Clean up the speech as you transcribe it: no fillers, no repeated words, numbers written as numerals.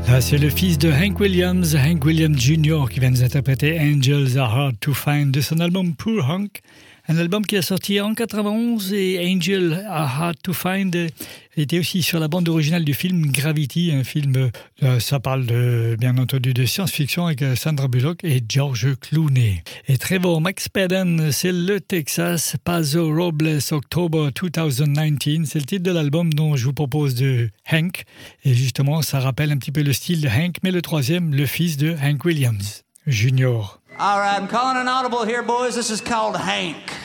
Là, c'est le fils de Hank Williams Jr., qui vient nous interpréter Angels Are Hard to Find de son album Poor Hank. Un album qui a sorti en 91 et Angels Are Hard to Find était aussi sur la bande originale du film Gravity, un film, ça parle bien entendu de science-fiction avec Sandra Bullock et George Clooney. Et Trevor McSpadden, c'est le Texas Paso Robles October 2019, c'est le titre de l'album dont je vous propose de Hank. Et justement, ça rappelle un petit peu le style de Hank, mais le troisième, le fils de Hank Williams Jr. All right, I'm calling an audible here, boys. This is called Hank.